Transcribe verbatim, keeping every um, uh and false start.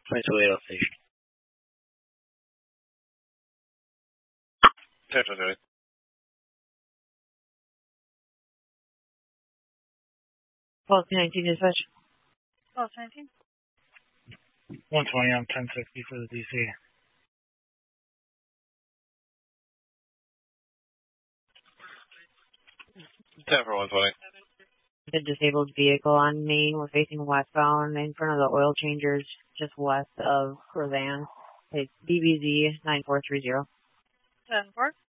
twenty-two eight station. Central City. Policy nineteen dispatch. Policy nineteen. one twenty on ten sixty for the D C. ten for one twenty. The disabled vehicle on Main. We're facing westbound in front of the oil changers, just west of Roseanne. It's B B Z nine four three zero. ten four.